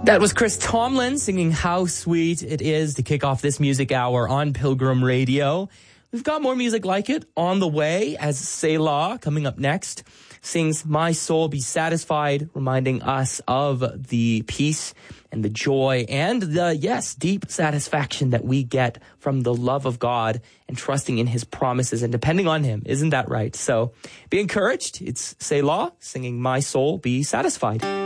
That was Chris Tomlin singing How Sweet It Is to kick off this music hour on Pilgrim Radio. We've got more music like it on the way as Selah, coming up next, sings My Soul Be Satisfied, reminding us of the peace and the joy and the, deep satisfaction that we get from the love of God and trusting in his promises and depending on him. Isn't that right? So be encouraged. It's Selah singing My Soul Be Satisfied.